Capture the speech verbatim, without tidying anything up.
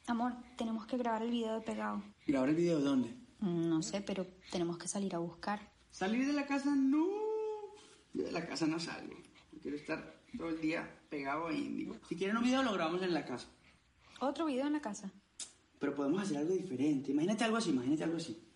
Amor, tenemos que grabar el video de Pegado. ¿Grabar el video dónde? No sé, pero tenemos que salir a buscar. ¿Salir de la casa? No. Yo de la casa no salgo. Yo quiero estar todo el día pegado a Índigo. Si quieren un video, lo grabamos en la casa. ¿Otro video en la casa? Pero podemos hacer algo diferente. Imagínate algo así, imagínate algo así.